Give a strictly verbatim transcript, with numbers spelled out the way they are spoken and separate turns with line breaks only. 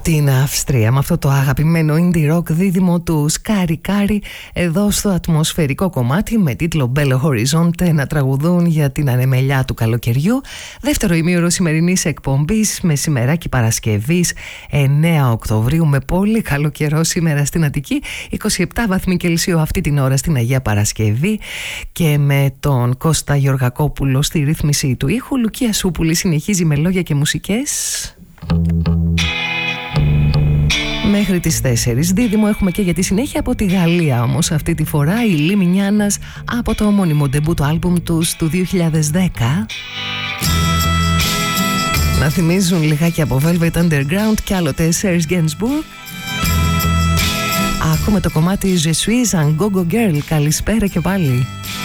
την Αυστρία με αυτό το αγαπημένο indie rock δίδυμο του Σκάρι Κάρι εδώ στο ατμοσφαιρικό κομμάτι με τίτλο Belo Horizonte να τραγουδούν για την ανεμελιά του καλοκαιριού. Δεύτερο ημίωρο σημερινής εκπομπής, μεσημεράκι Παρασκευής εννέα Οκτωβρίου, με πολύ καλό καιρό σήμερα στην Αττική, είκοσι επτά βαθμοί Κελσίου αυτή την ώρα στην Αγία Παρασκευή, και με τον Κώστα Γεωργακόπουλο στη ρύθμιση του ήχου. Λουκία Σούπουλη συνεχίζει με λόγια και μουσικές μέχρι τις τέσσερις. Δίδυμο έχουμε και για τη συνέχεια από τη Γαλλία, όμως αυτή τη φορά η Λιμινιάνας από το ομώνυμο ντεμπούτο άλμπουμ τους του δύο χιλιάδες δέκα. Να θυμίζουν λιγάκι από Velvet Underground και άλλοτε Serge Gainsbourg. Ακούμε το κομμάτι Je suis un go-go girl. Καλησπέρα και πάλι.